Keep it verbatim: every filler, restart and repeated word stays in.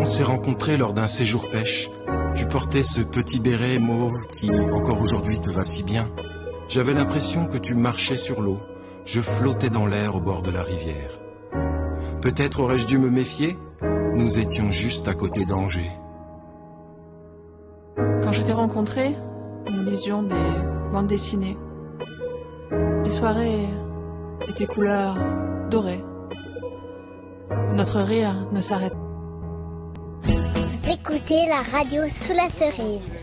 On s'est rencontrés lors d'un séjour pêche. Tu portais ce petit béret mauve qui, encore aujourd'hui, te va si bien. J'avais l'impression que tu marchais sur l'eau. Je flottais dans l'air au bord de la rivière. Peut-être aurais-je dû me méfier? Nous étions juste à côté d'Angers. Quand je t'ai rencontré, nous lisions des bandes dessinées. Les soirées étaient couleurs dorées. Notre rire ne s'arrête pas. Écoutez la radio sous la cerise.